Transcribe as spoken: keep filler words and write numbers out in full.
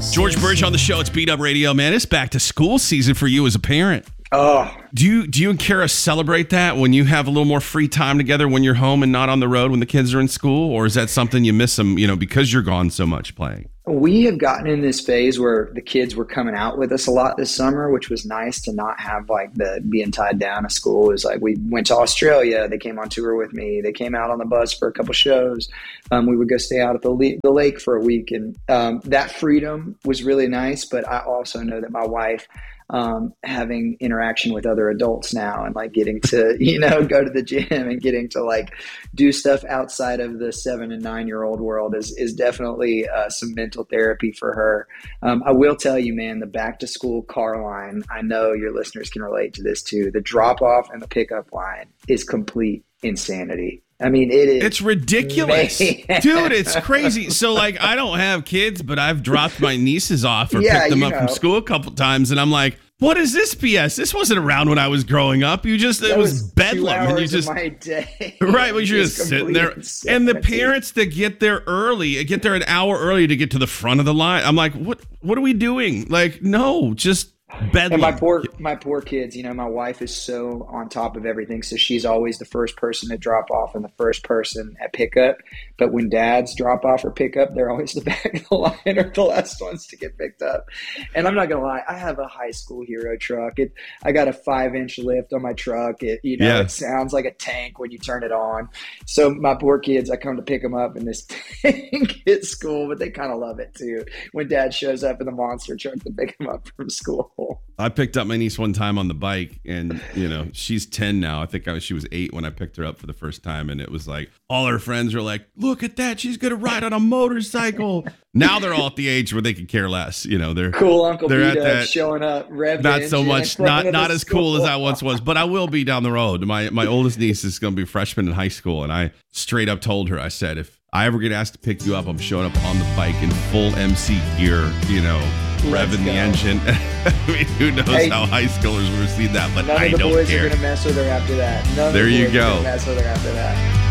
George Burge on the show. It's Beat Up Radio, man. It's back to school season for you as a parent. Oh, Do you do you and Kara celebrate that when you have a little more free time together when you're home and not on the road when the kids are in school? Or is that something you miss them, you know, because you're gone so much playing? we have gotten in this phase where the kids were coming out with us a lot this summer, which was nice to not have like the being tied down to school. It was like we went to Australia. They came on tour with me. They came out on the bus for a couple shows. Um, we would go stay out at the, le- the lake for a week. And um, that freedom was really nice. But I also know that my wife, Um, having interaction with other adults now and like getting to, you know, go to the gym and getting to like do stuff outside of the seven and nine year old world is, is definitely uh, some mental therapy for her. Um, I will tell you, man, the back to school car line, I know your listeners can relate to this too. The drop off and the pickup line is complete insanity. I mean, it is. It's ridiculous. Man. Dude, it's crazy. So, like, I don't have kids, but I've dropped my nieces off or Yeah, picked them you up from know. school a couple times, and I'm like, what is this B S? This wasn't around when I was growing up. You just, it That was, two bedlam. And you hours just, of my day. right, when you're It's just sitting complete there. And the insanity. parents that get there early, get there an hour early to get to the front of the line. I'm like, what, what are we doing? Like, no, just bedlam. And my poor, my poor kids, you know, my wife is so on top of everything. So she's always the first person to drop off and the first person at pickup. But when dads drop off or pick up, they're always the back of the line or the last ones to get picked up. And I'm not going to lie, I have a high school hero truck. It, I got a five inch lift on my truck. It, you know, Yeah. it sounds like a tank when you turn it on. So my poor kids, I come to pick them up in this tank at school, but they kind of love it too. When dad shows up in the monster truck to pick them up from school. I picked up my niece one time on the bike, and you know she's ten now. I think I was, she was eight when I picked her up for the first time, and it was like all her friends were like, "Look at that! She's gonna ride on a motorcycle." Now they're all at the age where they could care less. You know, they're Cool Uncle They're at Beat Up that- showing up, rev not the so engine much, in front not of not the as cool as school. I once was, but I will be down the road. My my oldest niece is gonna be a freshman in high school, and I straight up told her, I said, if I ever get asked to pick you up, I'm showing up on the bike in full M C gear, you know, Let's revving the go. engine. I mean, who knows Hey, how high schoolers will receive that, but None I of the don't boys care. are going to mess with her after that. None There of the you boys go. are going to mess with her after that.